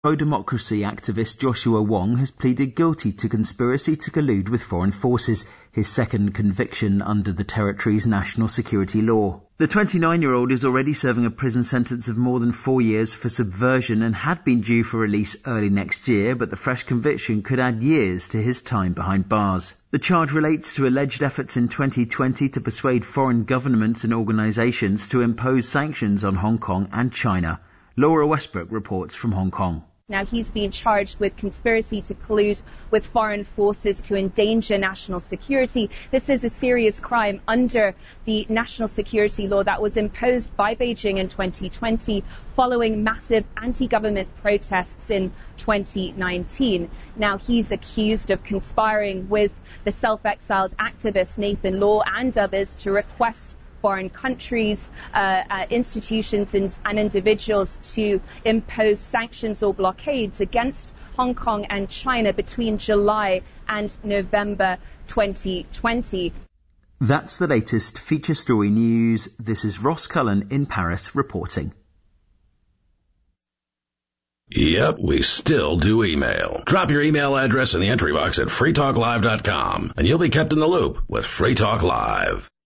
Pro-democracy activist Joshua Wong has pleaded guilty to conspiracy to collude with foreign forces, his second conviction under the territory's national security law. The 29-year-old is already serving a prison sentence of more than 4 years for subversion and had been due for release early next year, but the fresh conviction could add years to his time behind bars. The charge relates to alleged efforts in 2020 to persuade foreign governments and organisations to impose sanctions on Hong Kong and China. Laura Westbrook reports from Hong Kong. Now, he's being charged with conspiracy to collude with foreign forces to endanger national security. This is a serious crime under the national security law that was imposed by Beijing in 2020 following massive anti-government protests in 2019. Now, he's accused of conspiring with the self-exiled activist Nathan Law and others to request foreign countries, institutions and individuals to impose sanctions or blockades against Hong Kong and China between July and November 2020. That's the latest feature story news. This is Ross Cullen in Paris reporting. Yep, we still do email. Drop your email address in the entry box at freetalklive.com and you'll be kept in the loop with Free Talk Live.